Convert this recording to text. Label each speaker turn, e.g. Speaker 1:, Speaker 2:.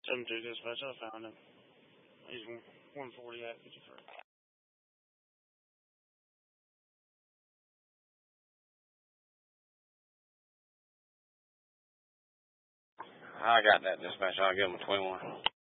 Speaker 1: 7-2 dispatch, I found him. He's 140 at 53.
Speaker 2: I got that dispatch. I'll give him a 21.